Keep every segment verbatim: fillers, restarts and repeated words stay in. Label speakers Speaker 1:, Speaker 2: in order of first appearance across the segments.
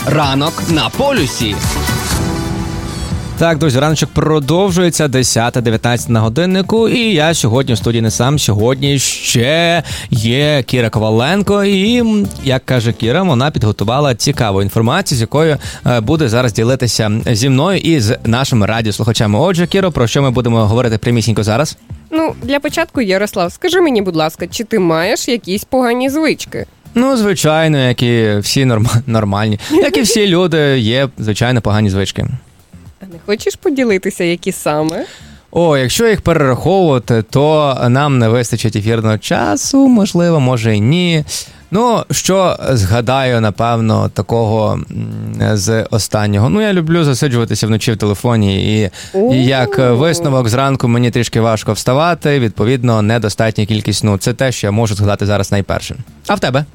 Speaker 1: Ранок на полюсі.
Speaker 2: Так, друзі, раночок продовжується, десята дев'ятнадцять на годиннику, і я сьогодні в студії не сам, сьогодні ще є Кіра Коваленко, і, як каже Кіра, вона підготувала цікаву інформацію, з якою буде зараз ділитися зі мною і з нашими радіослухачами. Отже, Кіро, про що ми будемо говорити прямісінько зараз?
Speaker 3: Ну, для початку, Ярослав, скажи мені, будь ласка, чи ти маєш якісь погані звички?
Speaker 2: Ну, звичайно, як і всі норм... нормальні, як і всі люди, є, звичайно, погані звички.
Speaker 3: Не хочеш поділитися, які саме?
Speaker 2: О, якщо їх перераховувати, то нам не вистачить ефірного часу, можливо, може і ні. Ну, що згадаю, напевно, такого з останнього. Ну, я люблю засиджуватися вночі в телефоні, і, і як висновок, зранку мені трішки важко вставати, відповідно, недостатня кількість. Ну, це те, що я можу згадати зараз найперше. А в тебе?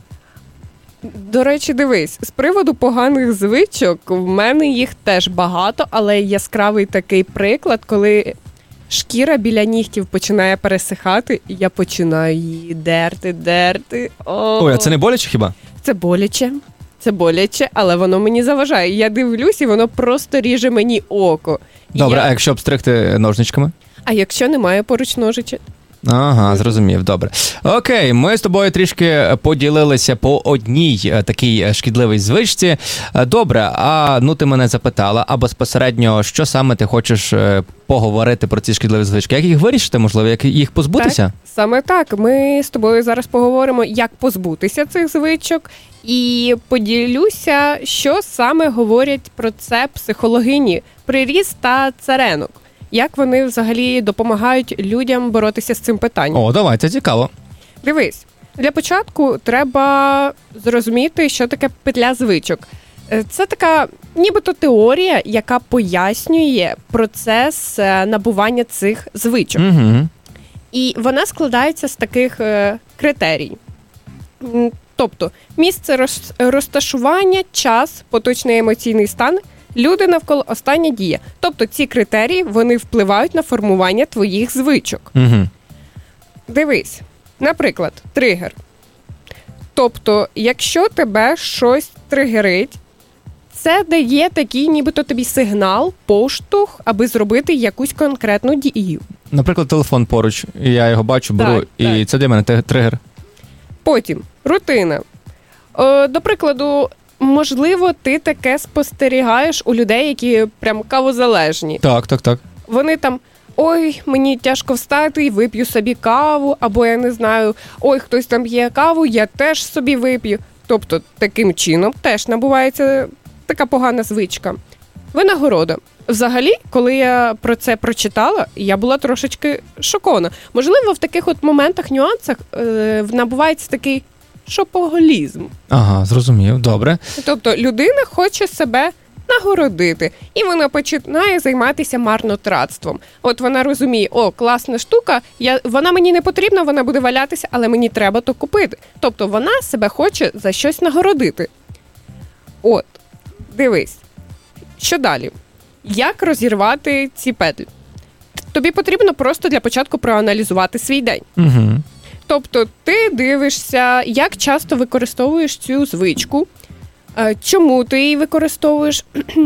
Speaker 3: До речі, дивись, з приводу поганих звичок, в мене їх теж багато, але яскравий такий приклад, коли шкіра біля нігтів починає пересихати, і я починаю її дерти, дерти. О,
Speaker 2: Ой, а це не боляче хіба?
Speaker 3: Це боляче, це боляче, але воно мені заважає. Я дивлюсь, і воно просто ріже мені око.
Speaker 2: Добре,
Speaker 3: я...
Speaker 2: а якщо обстригти ножничками?
Speaker 3: А якщо немає поруч ножичок?
Speaker 2: Ага, зрозумів, добре. Окей, ми з тобою трішки поділилися по одній такій шкідливій звичці. Добре, а ну ти мене запитала, а безпосередньо, що саме ти хочеш поговорити про ці шкідливі звички? Як їх вирішити, можливо, як їх позбутися?
Speaker 3: Так, саме так. Ми з тобою зараз поговоримо, як позбутися цих звичок, і поділюся, що саме говорять про це психологині Приріз та Царенок. Як вони взагалі допомагають людям боротися з цим питанням?
Speaker 2: О, давай, це цікаво.
Speaker 3: Дивись, для початку треба зрозуміти, що таке петля звичок. Це така нібито теорія, яка пояснює процес набування цих звичок.
Speaker 2: Угу.
Speaker 3: І вона складається з таких критерій. Тобто, місце розташування, час, поточний емоційний стан, люди навколо, остання дія. Тобто ці критерії, вони впливають на формування твоїх звичок.
Speaker 2: Угу.
Speaker 3: Дивись, наприклад, тригер. Тобто, якщо тебе щось тригерить, це дає такий нібито тобі сигнал, поштовх, аби зробити якусь конкретну дію.
Speaker 2: Наприклад, телефон поруч, і я його бачу, беру,
Speaker 3: так,
Speaker 2: і
Speaker 3: так.
Speaker 2: це для мене тригер.
Speaker 3: Потім, рутина. Е, до прикладу, можливо, ти таке спостерігаєш у людей, які прям кавозалежні.
Speaker 2: Так, так, так.
Speaker 3: Вони там, ой, мені тяжко встати, вип'ю собі каву, або я не знаю, ой, хтось там п'є каву, я теж собі вип'ю. Тобто, таким чином теж набувається така погана звичка. Винагорода. Взагалі, коли я про це прочитала, я була трошечки шокована. Можливо, в таких от моментах, нюансах е, набувається такий шопоголізм.
Speaker 2: Ага, зрозумів, добре.
Speaker 3: Тобто людина хоче себе нагородити, і вона починає займатися марнотратством. От вона розуміє, о, класна штука, я, вона мені не потрібна, вона буде валятися, але мені треба то купити. Тобто вона себе хоче за щось нагородити. От, дивись, що далі? Як розірвати ці петлі? Тобі потрібно просто для початку проаналізувати свій день.
Speaker 2: Угу.
Speaker 3: Тобто ти дивишся, як часто використовуєш цю звичку, чому ти її використовуєш,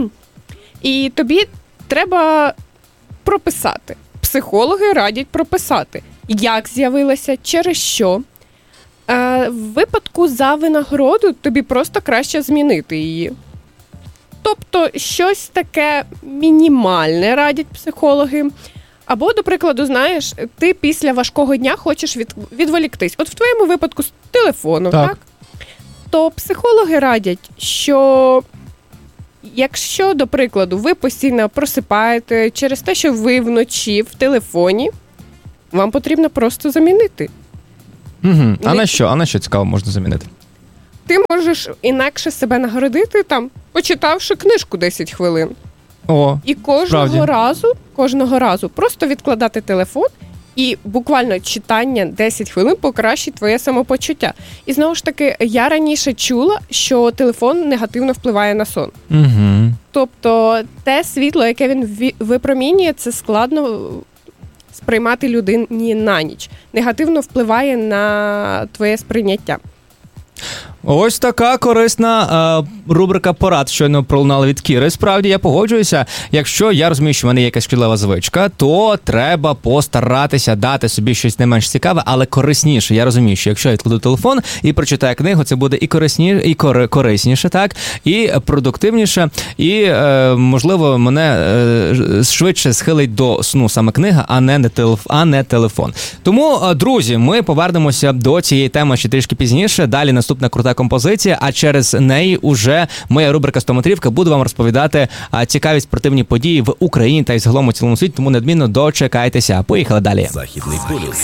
Speaker 3: і тобі треба прописати. Психологи радять прописати, як з'явилася, через що. В випадку за винагороду тобі просто краще змінити її. Тобто щось таке мінімальне радять психологи. Або, до прикладу, знаєш, ти після важкого дня хочеш від, відволіктись. От в твоєму випадку з телефону, так. так? То психологи радять, що якщо, до прикладу, ви постійно просипаєте через те, що ви вночі в телефоні, вам потрібно просто замінити.
Speaker 2: Угу. А на що? А на що цікаво можна замінити?
Speaker 3: Ти можеш інакше себе нагородити, там, почитавши книжку десять хвилин.
Speaker 2: О,
Speaker 3: і кожного
Speaker 2: справді.
Speaker 3: разу, кожного разу просто відкладати телефон, і буквально читання десять хвилин покращить твоє самопочуття. І знову ж таки, я раніше чула, що телефон негативно впливає на сон.
Speaker 2: Угу.
Speaker 3: Тобто те світло, яке він випромінює, це складно сприймати людині на ніч. Негативно впливає на твоє сприйняття.
Speaker 2: Ось така корисна е, рубрика порад щойно пролунала від Кіри. Справді, я погоджуюся. Якщо я розумію, що в мене є якась шкідлива звичка, то треба постаратися дати собі щось не менш цікаве, але корисніше. Я розумію, що якщо я відкладу телефон і прочитаю книгу, це буде і корисніше, і кор- корисніше, так, і продуктивніше, і, е, можливо, мене е, швидше схилить до сну саме книга, а не, не, телеф, а не телефон. Тому, е, друзі, ми повернемося до цієї теми ще трішки пізніше. Далі наступна крута композиція, а через неї уже моя рубрика «Стометрівка» буде вам розповідати а, цікаві спортивні події в Україні та й загалом у цілому світі, тому неодмінно дочекайтеся. Поїхали далі.
Speaker 4: Західний полюс.